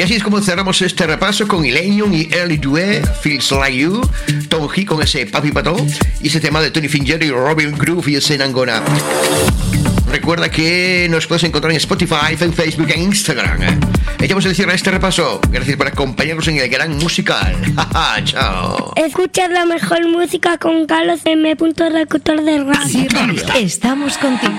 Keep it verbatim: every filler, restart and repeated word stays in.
así es como cerramos este repaso con Illenium y Early Due, Feels Like You, Tom G con ese Papi Pato y ese tema de Tony Fingeri, Robin Groove y ese Nangona. Recuerda que nos puedes encontrar en Spotify, en Facebook, en Instagram. Echamos el cierre a este repaso. Gracias por acompañarnos en el gran musical. Chao. Escucha la mejor música con Carlos M. Locutor de radio. Sí, Radio. Estamos contigo.